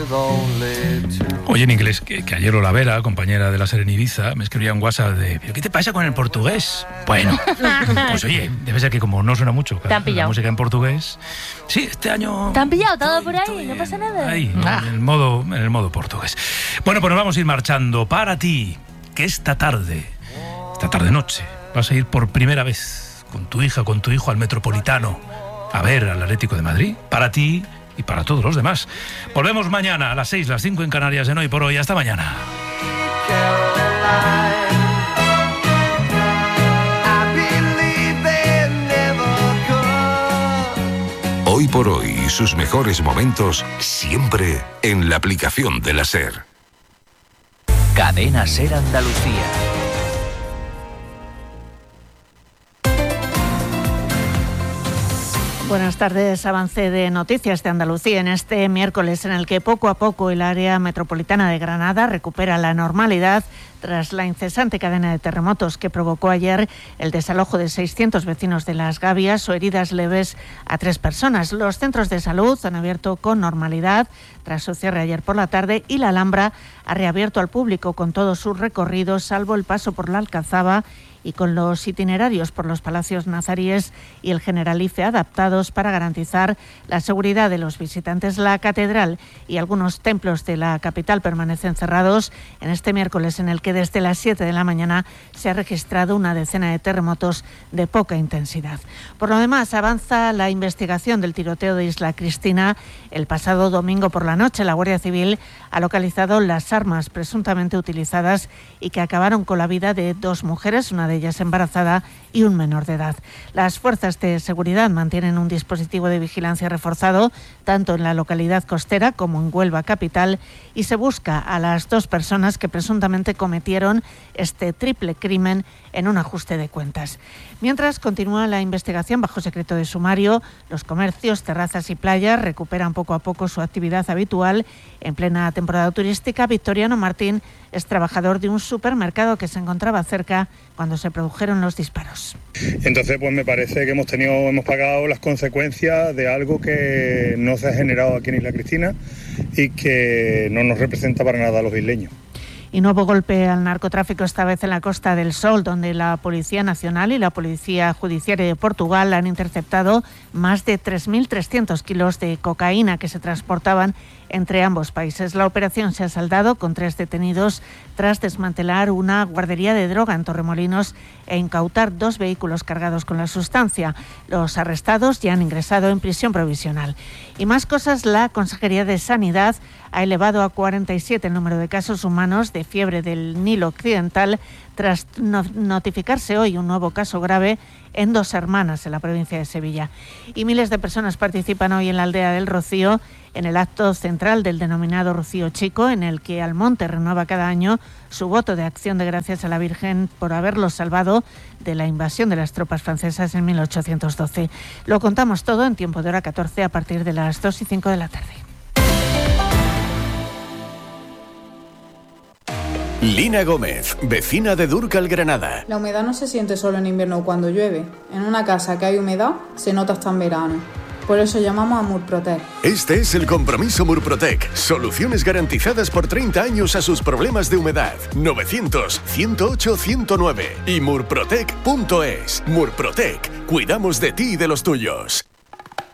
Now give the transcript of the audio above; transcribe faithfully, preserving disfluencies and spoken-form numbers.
Oye, en inglés, que, que ayer Olavera, compañera de la SER en Ibiza, me escribía un WhatsApp de ¿pero qué te pasa con el portugués? Bueno, pues oye, debe ser que como no suena mucho ¿Te han pillado? la música en portugués. Sí, este año... ¿Te han pillado todo por ahí? Estoy ¿No pasa nada? Ahí, Ah. en el modo, en el modo portugués. Bueno, pues nos vamos a ir marchando. Para ti, que esta tarde, esta tarde-noche, vas a ir por primera vez con tu hija, con tu hijo al Metropolitano a ver al Atlético de Madrid. Para ti y para todos los demás. Volvemos mañana a las seis, las cinco en Canarias en Hoy por Hoy. Hasta mañana. Hoy por Hoy y sus mejores momentos siempre en la aplicación de la SER. Cadena SER Andalucía. Buenas tardes. Avance de noticias de Andalucía en este miércoles en el que poco a poco el área metropolitana de Granada recupera la normalidad tras la incesante cadena de terremotos que provocó ayer el desalojo de seiscientos vecinos de Las Gavias o heridas leves a tres personas. Los centros de salud han abierto con normalidad tras su cierre ayer por la tarde y la Alhambra ha reabierto al público con todos sus recorridos, salvo el paso por la Alcazaba y con los itinerarios por los palacios nazaríes y el Generalife adaptados para garantizar la seguridad de los visitantes. La catedral y algunos templos de la capital permanecen cerrados en este miércoles en el que desde las siete de la mañana se ha registrado una decena de terremotos de poca intensidad. Por lo demás, avanza la investigación del tiroteo de Isla Cristina. El pasado domingo por la noche, la Guardia Civil ha localizado las armas presuntamente utilizadas y que acabaron con la vida de dos mujeres, una de ellas embarazada y un menor de edad. Las fuerzas de seguridad mantienen un dispositivo de vigilancia reforzado tanto en la localidad costera como en Huelva capital y se busca a las dos personas que presuntamente cometieron este triple crimen en un ajuste de cuentas. Mientras continúa la investigación bajo secreto de sumario, los comercios, terrazas y playas recuperan poco a poco su actividad habitual. En plena temporada turística, Victoriano Martín es trabajador de un supermercado que se encontraba cerca cuando se produjeron los disparos. Entonces, pues me parece que hemos tenido, hemos pagado las consecuencias de algo que no se ha generado aquí en Isla Cristina y que no nos representa para nada a los isleños. Y nuevo golpe al narcotráfico, esta vez en la Costa del Sol, donde la Policía Nacional y la Policía Judiciaria de Portugal han interceptado más de tres mil trescientos kilos de cocaína que se transportaban entre ambos países. La operación se ha saldado con tres detenidos tras desmantelar una guardería de droga en Torremolinos e incautar dos vehículos cargados con la sustancia. Los arrestados ya han ingresado en prisión provisional. Y más cosas, la Consejería de Sanidad ha elevado a cuarenta y siete el número de casos humanos de fiebre del Nilo Occidental tras no- notificarse hoy un nuevo caso grave en Dos Hermanas, en la provincia de Sevilla. Y miles de personas participan hoy en la aldea del Rocío en el acto central del denominado Rocío Chico, en el que Almonte renueva cada año su voto de acción de gracias a la Virgen por haberlos salvado de la invasión de las tropas francesas en mil ochocientos doce. Lo contamos todo en Tiempo de Hora catorce a partir de las dos y cinco de la tarde. Lina Gómez, vecina de Dúrcal, Granada. La humedad no se siente solo en invierno o cuando llueve. En una casa que hay humedad se nota hasta en verano. Por eso llamamos a Murprotec. Este es el compromiso Murprotec. Soluciones garantizadas por treinta años a sus problemas de humedad. novecientos, ciento ocho, ciento nueve y murprotec punto es. Murprotec. Cuidamos de ti y de los tuyos.